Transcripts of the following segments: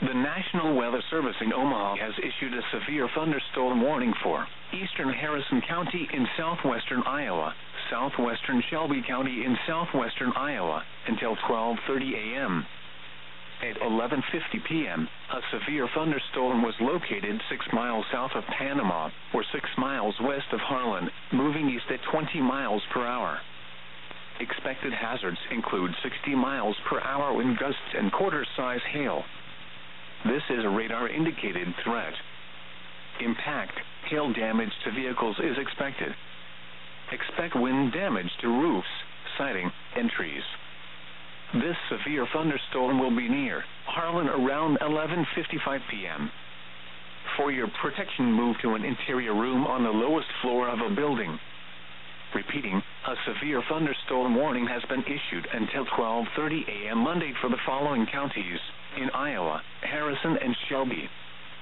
The National Weather Service in Omaha has issued a severe thunderstorm warning for eastern Harrison County in southwestern Iowa, southwestern Shelby County in southwestern Iowa, until 12:30 a.m. At 11:50 p.m., a severe thunderstorm was located 6 miles south of Panama, or 6 miles west of Harlan, moving east at 20 miles per hour. Expected hazards include 60 miles per hour wind gusts and quarter-size hail. This is a radar-indicated threat. Impact, hail damage to vehicles is expected. Expect wind damage to roofs, siding, and trees. This severe thunderstorm will be near Harlan around 11:55 p.m. For your protection, move to an interior room on the lowest floor of a building. Repeating, a severe thunderstorm warning has been issued until 12:30 a.m. Monday for the following counties in Iowa, Harrison, and Shelby.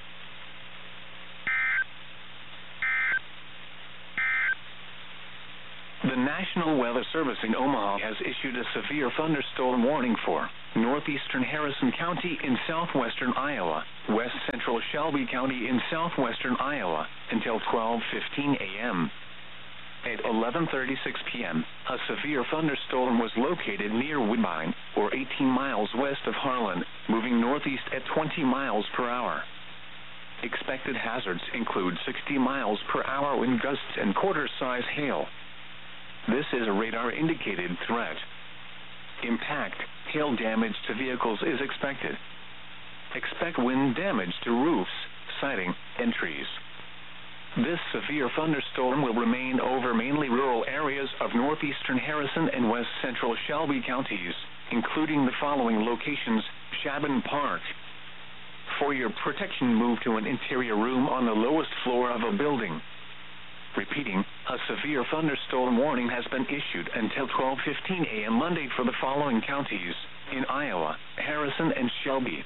The National Weather Service in Omaha has issued a severe thunderstorm warning for northeastern Harrison County in southwestern Iowa, west central Shelby County in southwestern Iowa, until 12:15 a.m. At 11:36 p.m., a severe thunderstorm was located near Woodbine, or 18 miles west of Harlan, moving northeast at 20 miles per hour. Expected hazards include 60 miles per hour wind gusts and quarter-size hail. This is a radar-indicated threat. Impact, hail damage to vehicles is expected. Expect wind damage to roofs, siding, and trees. This severe thunderstorm will remain over mainly rural areas of northeastern Harrison and west central Shelby counties, including the following locations: Shaban Park. For your protection, move to an interior room on the lowest floor of a building. Repeating, a severe thunderstorm warning has been issued until 12:15 a.m. Monday for the following counties in Iowa, Harrison, and Shelby.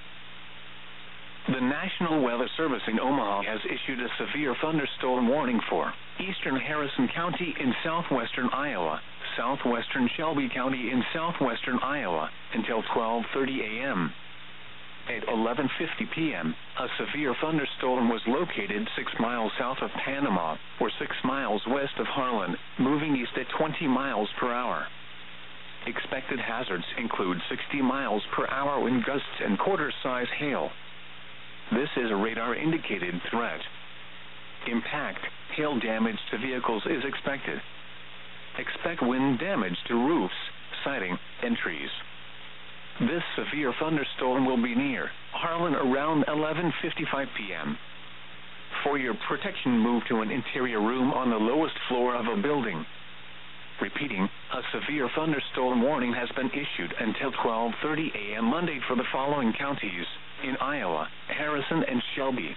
The National Weather Service in Omaha has issued a severe thunderstorm warning for eastern Harrison County in southwestern Iowa, southwestern Shelby County in southwestern Iowa, until 12:30 a.m. At 11:50 p.m., a severe thunderstorm was located 6 miles south of Panama, or 6 miles west of Harlan, moving east at 20 miles per hour. Expected hazards include 60 miles per hour wind gusts and quarter-size hail. This is a radar-indicated threat. Impact, hail damage to vehicles is expected. Expect wind damage to roofs, siding, and trees. This severe thunderstorm will be near Harlan around 11:55 p.m. For your protection, move to an interior room on the lowest floor of a building. Repeating, a severe thunderstorm warning has been issued until 12:30 a.m. Monday for the following counties in Iowa, Harrison, and Shelby.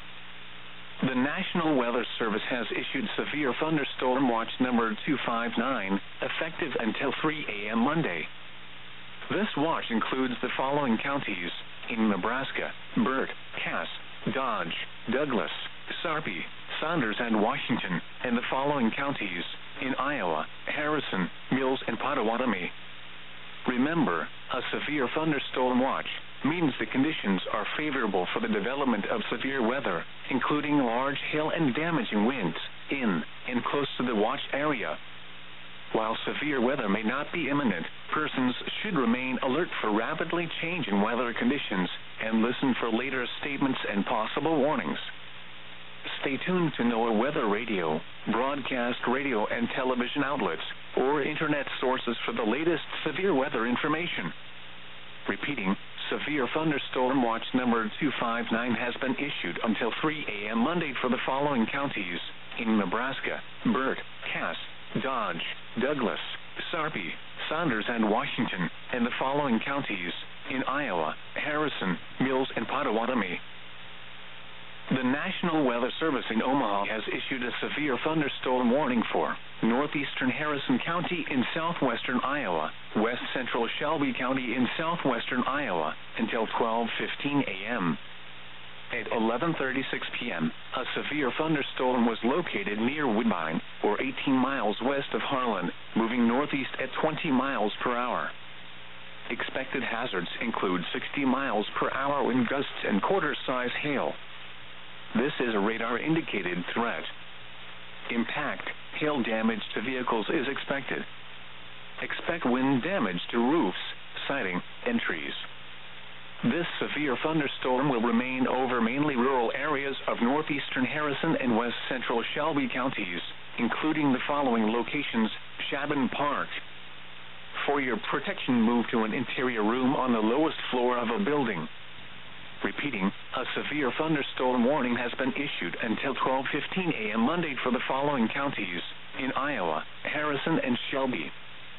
The National Weather Service has issued severe thunderstorm watch number 259, effective until 3 a.m. Monday. This watch includes the following counties in Nebraska: Burt, Cass, Dodge, Douglas, Sarpy, Saunders, and Washington, and the following counties in Iowa: Harrison, Mills, and Potawatomi. Remember, a severe thunderstorm watch means the conditions are favorable for the development of severe weather, including large hail and damaging winds in and close to the watch area. While severe weather may not be imminent, persons should remain alert for rapidly changing weather conditions and listen for later statements and possible warnings. Stay tuned to NOAA Weather Radio, broadcast radio and television outlets, or internet sources for the latest severe weather information. Repeating, severe thunderstorm watch number 259 has been issued until 3 a.m. Monday for the following counties in Nebraska: Burt, Cass, Dodge, Douglas, Sarpy, Saunders, and Washington, and the following counties in Iowa: Harrison, Mills, and Potawatomi. The National Weather Service in Omaha has issued a severe thunderstorm warning for northeastern Harrison County in southwestern Iowa, west central Shelby County in southwestern Iowa, until 12:15 a.m. At 11:36 p.m., a severe thunderstorm was located near Woodbine, or 18 miles west of Harlan, moving northeast at 20 miles per hour. Expected hazards include 60 miles per hour wind gusts and quarter-size hail. This is a radar-indicated threat. Impact, hail damage to vehicles is expected. Expect wind damage to roofs, siding, and trees. This severe thunderstorm will remain over mainly rural areas of northeastern Harrison and west central Shelby counties, including the following locations: Shaban Park. For your protection, move to an interior room on the lowest floor of a building. Repeating, a severe thunderstorm warning has been issued until 12:15 a.m. Monday for the following counties in Iowa, Harrison, and Shelby.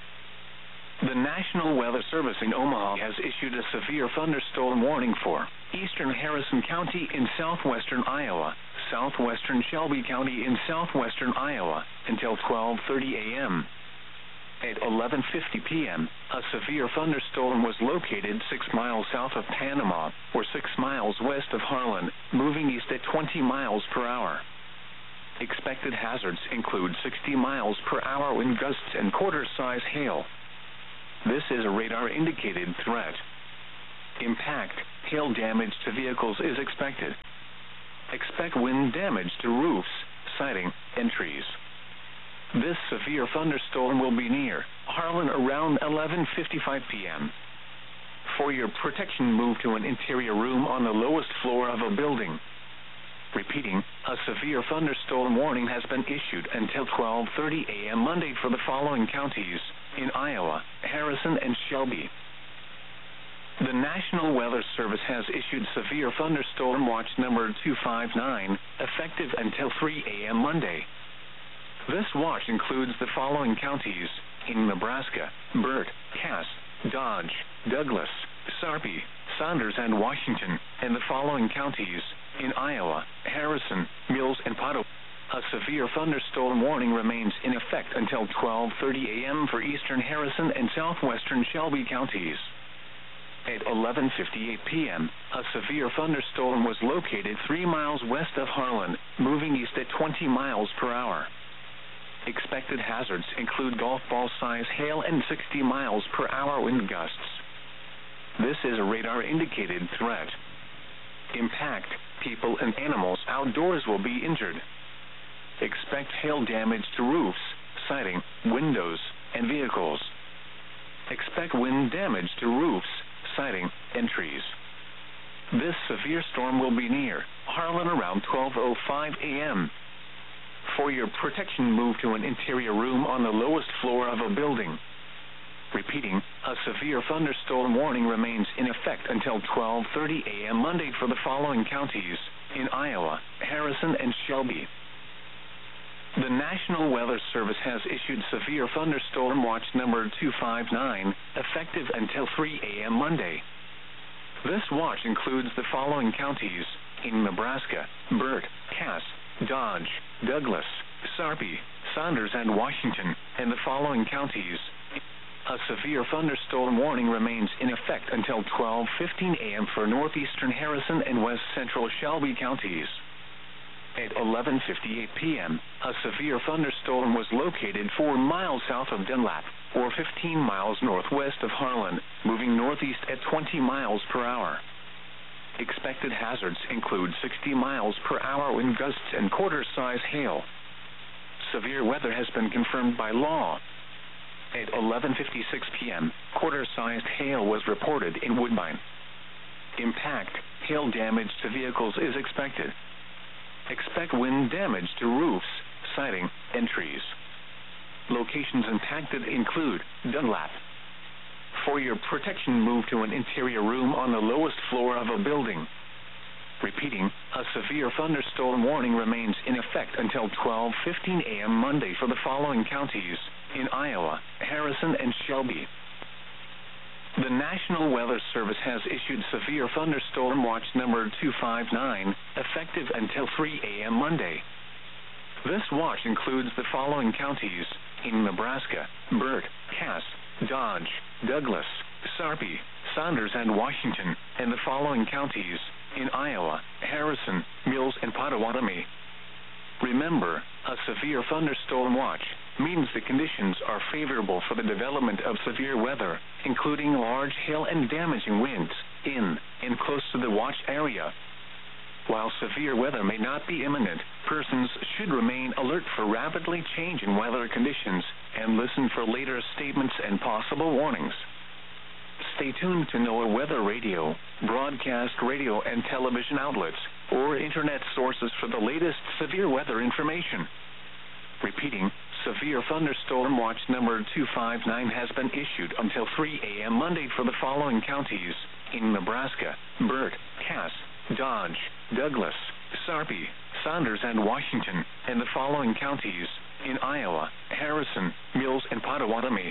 The National Weather Service in Omaha has issued a severe thunderstorm warning for eastern Harrison County in southwestern Iowa, southwestern Shelby County in southwestern Iowa, until 12:30 a.m. At 11:50 p.m., a severe thunderstorm was located 6 miles south of Panama, or 6 miles west of Harlan, moving east at 20 miles per hour. Expected hazards include 60 miles per hour wind gusts and quarter-size hail. This is a radar-indicated threat. Impact, hail damage to vehicles is expected. Expect wind damage to roofs, siding, and trees. This severe thunderstorm will be near Harlan around 11:55 p.m. For your protection, move to an interior room on the lowest floor of a building. Repeating, a severe thunderstorm warning has been issued until 12:30 a.m. Monday for the following counties in Iowa, Harrison, and Shelby. The National Weather Service has issued severe thunderstorm watch number 259, effective until 3 a.m. Monday. This watch includes the following counties in Nebraska: Burt, Cass, Dodge, Douglas, Sarpy, Saunders, and Washington, and the following counties in Iowa: Harrison, Mills, and Potter. A severe thunderstorm warning remains in effect until 12:30 a.m. for eastern Harrison and southwestern Shelby counties. At 11:58 p.m., a severe thunderstorm was located 3 miles west of Harlan, moving east at 20 miles per hour. Expected hazards include golf ball-size hail and 60 miles per hour wind gusts. This is a radar-indicated threat. Impact, people and animals outdoors will be injured. Expect hail damage to roofs, siding, windows, and vehicles. Expect wind damage to roofs, siding, and trees. This severe storm will be near Harlan around 12:05 a.m. For your protection, move to an interior room on the lowest floor of a building. Repeating, a severe thunderstorm warning remains in effect until 12:30 a.m. Monday for the following counties in Iowa, Harrison, and Shelby. The National Weather Service has issued severe thunderstorm watch number 259, effective until 3 a.m. Monday. This watch includes the following counties in Nebraska: Burt, Cass, Dodge, Douglas, Sarpy, Saunders, and Washington, and the following counties. A severe thunderstorm warning remains in effect until 12:15 a.m. for northeastern Harrison and west central Shelby counties. At 11:58 p.m., a severe thunderstorm was located 4 miles south of Dunlap, or 15 miles northwest of Harlan, moving northeast at 20 miles per hour. Expected hazards include 60 miles per hour wind gusts and quarter-size hail. Severe weather has been confirmed by law. At 11:56 p.m., quarter-sized hail was reported in Woodbine. Impact, hail damage to vehicles is expected. Expect wind damage to roofs, siding, and trees. Locations impacted include Dunlap. For your protection, move to an interior room on the lowest floor of a building. Repeating, a severe thunderstorm warning remains in effect until 12:15 a.m. Monday for the following counties in Iowa, Harrison, and Shelby. The National Weather Service has issued severe thunderstorm watch number 259, effective until 3 a.m. Monday. This watch includes the following counties in Nebraska: Burt, Cass, Dodge, Douglas, Sarpy, Saunders, and Washington, and the following counties in Iowa: Harrison, Mills, and Pottawatomie. Remember, a severe thunderstorm watch means the conditions are favorable for the development of severe weather, including large hail and damaging winds, in and close to the watch area. While severe weather may not be imminent, persons should remain alert for rapidly changing weather conditions and listen for later statements and possible warnings. Stay tuned to NOAA Weather Radio, broadcast radio and television outlets, or internet sources for the latest severe weather information. Repeating, Severe Thunderstorm Watch number 259 has been issued until 3 a.m. Monday for the following counties in Nebraska: Burt, Cass, Dodge, Douglas, Sarpy, Saunders, and Washington, and the following counties in Iowa: Harrison, Mills, and Pottawatomie.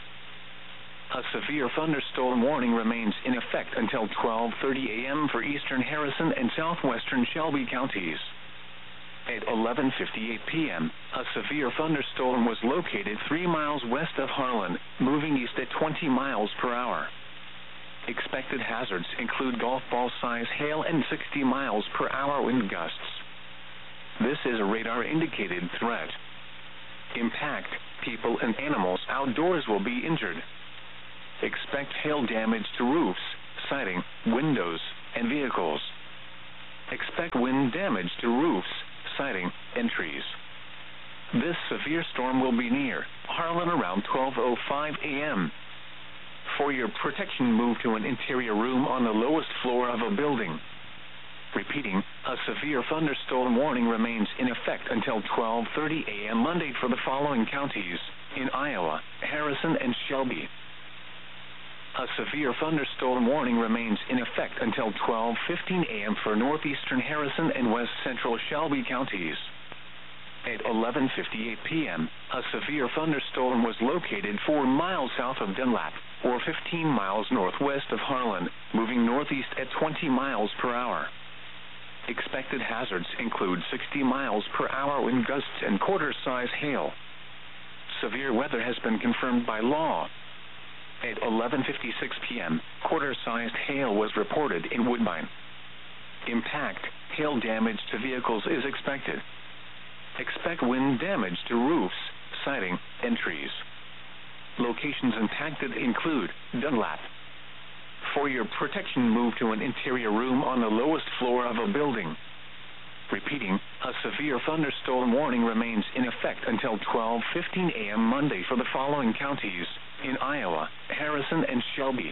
A severe thunderstorm warning remains in effect until 12:30 a.m. for eastern Harrison and southwestern Shelby counties. At 11:58 p.m., a severe thunderstorm was located 3 miles west of Harlan, moving east at 20 miles per hour. Expected hazards include golf ball-size hail and 60 miles per hour wind gusts. This is a radar-indicated threat. Impact: people and animals outdoors will be injured. Expect hail damage to roofs, siding, windows, and vehicles. Expect wind damage to roofs, siding, and trees. This severe storm will be near Harlan around 12:05 a.m. For your protection, move to an interior room on the lowest floor of a building. Repeating, a severe thunderstorm warning remains in effect until 12:30 a.m. Monday for the following counties in Iowa: Harrison and Shelby. A severe thunderstorm warning remains in effect until 12:15 a.m. for northeastern Harrison and west central Shelby counties. At 11:58 p.m., a severe thunderstorm was located 4 miles south of Dunlap, or 15 miles northwest of Harlan, moving northeast at 20 miles per hour. Expected hazards include 60 miles per hour wind gusts and quarter-size hail. Severe weather has been confirmed by law. At 11:56 p.m., quarter-sized hail was reported in Woodbine. Impact: hail damage to vehicles is expected. Expect wind damage to roofs, siding, and trees. Locations impacted include Dunlap. For your protection, move to an interior room on the lowest floor of a building. Repeating, a severe thunderstorm warning remains in effect until 12:15 a.m. Monday for the following counties in Iowa: Harrison and Shelby.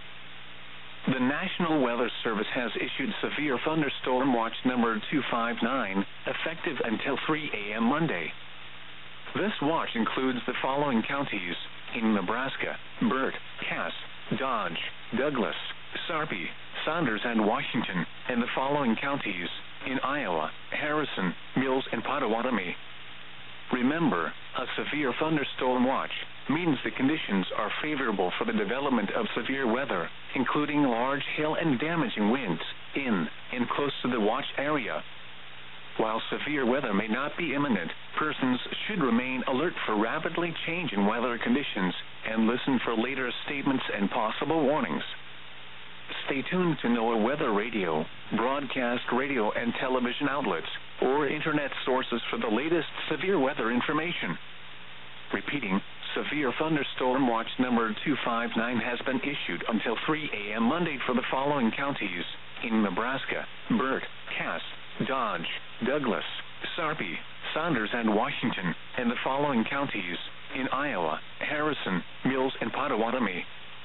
The National Weather Service has issued Severe Thunderstorm Watch number 259, effective until 3 a.m. Monday. This watch includes the following counties in Nebraska: Burt, Cass, Dodge, Douglas, Sarpy, Saunders, and Washington, and the following counties in Iowa: Harrison, Mills, and Pottawatomie. Remember, a severe thunderstorm watch means the conditions are favorable for the development of severe weather, including large hail and damaging winds, in and close to the watch area. While severe weather may not be imminent, persons should remain alert for rapidly changing weather conditions and listen for later statements and possible warnings. Stay tuned to NOAA Weather Radio, broadcast radio and television outlets, or internet sources for the latest severe weather information. Repeating, Severe Thunderstorm Watch number 259 has been issued until 3 a.m. Monday for the following counties in Nebraska: Burt, Cass, Dodge, Douglas, Sarpy, Saunders, and Washington, and the following counties in Iowa: Harrison, Mills, and Pottawatomie.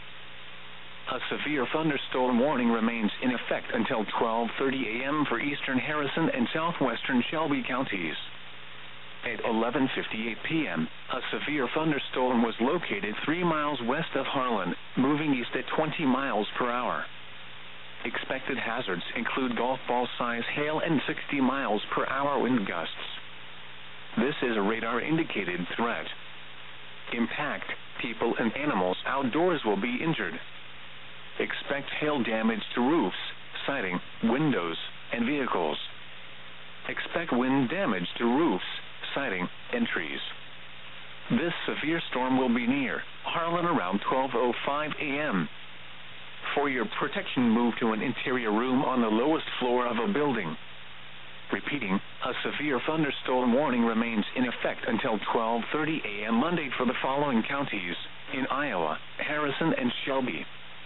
A severe thunderstorm warning remains in effect until 12:30 a.m. for eastern Harrison and southwestern Shelby counties. At 11:58 p.m., a severe thunderstorm was located 3 miles west of Harlan, moving east at 20 miles per hour. Expected hazards include golf ball-size hail and 60 miles per hour wind gusts. This is a radar-indicated threat. Impact: people and animals outdoors will be injured. Expect hail damage to roofs, siding, windows, and vehicles. Expect wind damage to roofs, siding, and trees. This severe storm will be near Harlan around 12:05 a.m. For your protection, move to an interior room on the lowest floor of a building. Repeating, a severe thunderstorm warning remains in effect until 12:30 a.m. Monday for the following counties in Iowa, Harrison, and Shelby.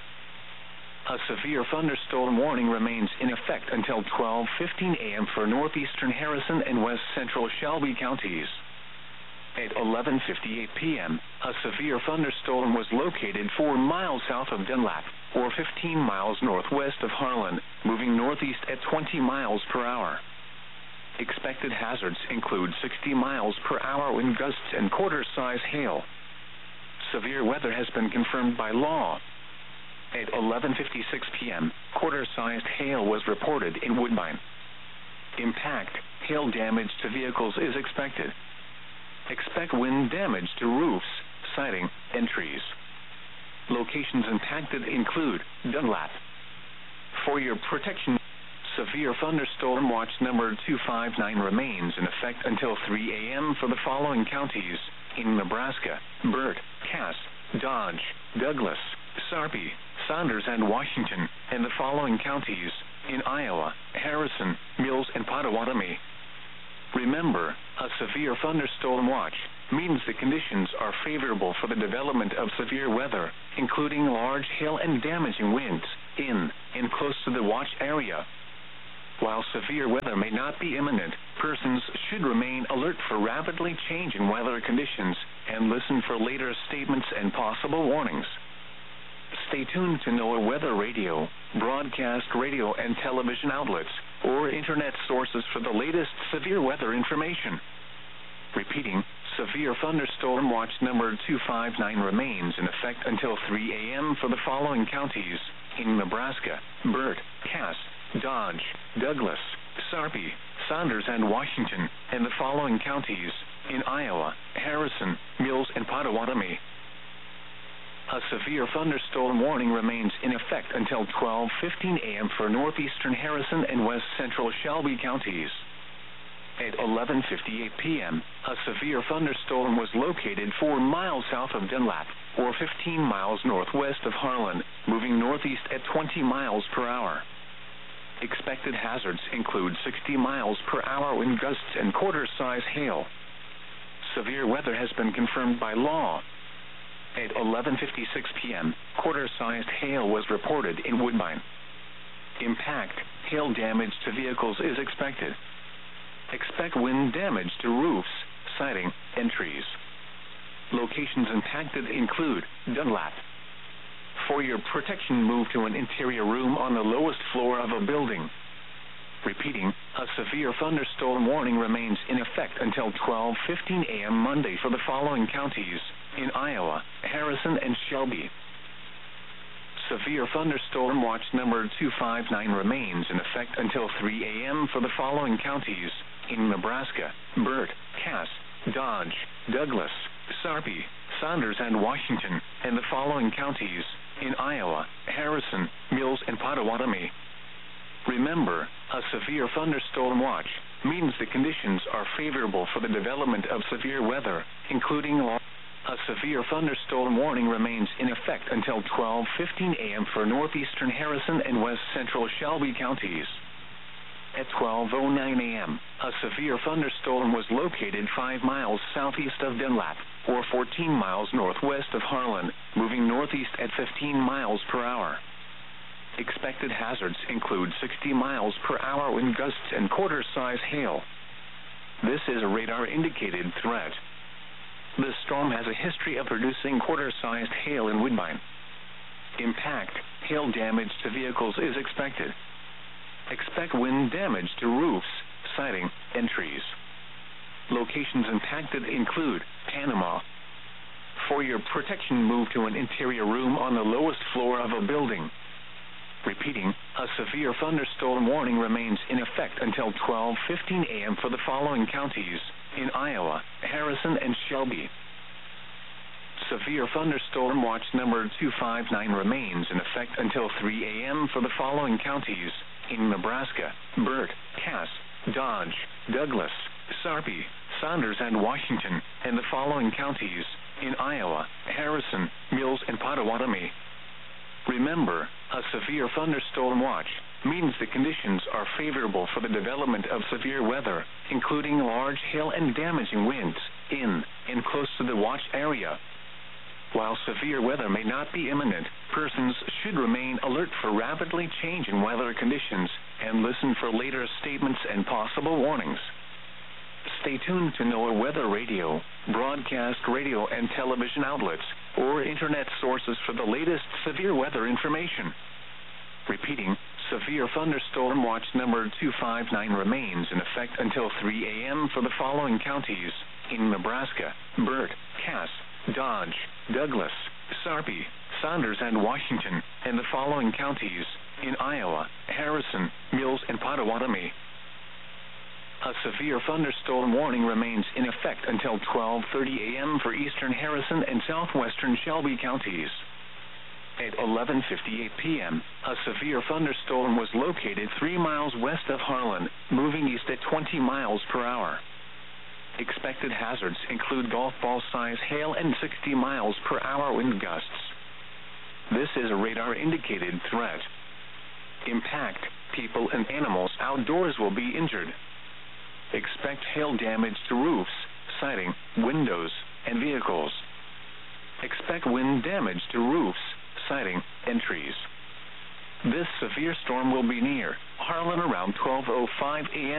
A severe thunderstorm warning remains in effect until 12:15 a.m. for northeastern Harrison and west central Shelby counties. At 11:58 p.m., a severe thunderstorm was located 4 miles south of Dunlap, or 15 miles northwest of Harlan, moving northeast at 20 miles per hour. Expected hazards include 60 miles per hour wind gusts and quarter-size hail. Severe weather has been confirmed by law. At 11:56 p.m., quarter-sized hail was reported in Woodbine. Impact, hail damage to vehicles is expected. Expect wind damage to roofs, siding, and trees. Locations impacted include Dunlap. For your protection, severe thunderstorm watch number 259 remains in effect until 3 a.m. for the following counties in Nebraska: Burt, Cass, Dodge, Douglas, Sarpy, Saunders, and Washington, and the following counties in Iowa: Harrison, Mills, and Pottawatomie. Remember, a severe thunderstorm watch means the conditions are favorable for the development of severe weather, including large hail and damaging winds in and close to the watch area. While severe weather may not be imminent, persons should remain alert for rapidly changing weather conditions and listen for later statements and possible warnings. Stay tuned to NOAA Weather Radio, broadcast radio and television outlets, or internet sources for the latest severe weather information. Repeating, severe thunderstorm watch number 259 remains in effect until 3 a.m. for the following counties in Nebraska: Burt, Cass, Dodge, Douglas, Sarpy, Saunders, and Washington, and the following counties in Iowa: Harrison, Mills, and Pottawatomie. A severe thunderstorm warning remains in effect until 12:15 a.m. for northeastern Harrison and west central Shelby counties. At 11:58 p.m., a severe thunderstorm was located 4 miles south of Dunlap, or 15 miles northwest of Harlan, moving northeast at 20 miles per hour. Expected hazards include 60 miles per hour wind gusts and quarter-size hail. Severe weather has been confirmed by law. At 11:56 p.m., quarter-sized hail was reported in Woodbine. Impact, hail damage to vehicles is expected. Expect wind damage to roofs, siding, and trees. Locations impacted include Dunlap. For your protection, move to an interior room on the lowest floor of a building. Repeating, a severe thunderstorm warning remains in effect until 12:15 a.m. Monday for the following counties in Iowa, Harrison, and Shelby. Severe thunderstorm watch number 259 remains in effect until 3 a.m. for the following counties in Nebraska: Burt, Cass, Dodge, Douglas, Sarpy, Saunders, and Washington, and the following counties in Iowa: Harrison, Mills, and Pottawatomie. Remember, a severe thunderstorm watch means the conditions are favorable for the development of severe weather, including a severe thunderstorm warning remains in effect until 12:15 a.m. for northeastern Harrison and west central Shelby counties. At 12:09 a.m., a severe thunderstorm was located 5 miles southeast of Dunlap, or 14 miles northwest of Harlan, moving northeast at 15 miles per hour. Expected hazards include 60 miles per hour wind gusts and quarter-size hail. This is a radar-indicated threat. The storm has a history of producing quarter-sized hail in Woodbine. Impact, hail damage to vehicles is expected. Expect wind damage to roofs, siding, and trees. Locations impacted include Panama. For your protection, move to an interior room on the lowest floor of a building. Repeating, a severe thunderstorm warning remains in effect until 12:15 a.m. for the following counties in Iowa, Harrison, and Shelby. Severe thunderstorm watch number 259 remains in effect until 3 a.m. for the following counties in Nebraska: Burt, Cass, Dodge, Douglas, Sarpy, Saunders, and Washington, and the following counties in Iowa: Harrison, Mills, and Pottawatomie. Remember, a severe thunderstorm watch means the conditions are favorable for the development of severe weather, including large hail and damaging winds, in and close to the watch area. While severe weather may not be imminent, persons should remain alert for rapidly changing weather conditions and listen for later statements and possible warnings. Stay tuned to NOAA Weather Radio, broadcast radio and television outlets, or internet sources for the latest severe weather information. Repeating, Severe Thunderstorm Watch number 259 remains in effect until 3 a.m. for the following counties in Nebraska: Burt, Cass, Dodge, Douglas, Sarpy, Saunders, and Washington, and the following counties in Iowa: Harrison, Mills, and Pottawatomie. A severe thunderstorm warning remains in effect until 12:30 a.m. for eastern Harrison and southwestern Shelby counties. At 11:58 p.m., a severe thunderstorm was located 3 miles west of Harlan, moving east at 20 miles per hour. Expected hazards include golf ball-size hail and 60 miles per hour wind gusts. This is a radar-indicated threat. Impact: people and animals outdoors will be injured. Expect hail damage to roofs, siding, windows, and vehicles. Expect wind damage to roofs, siding, and trees. This severe storm will be near Harlan around 12:05 a.m.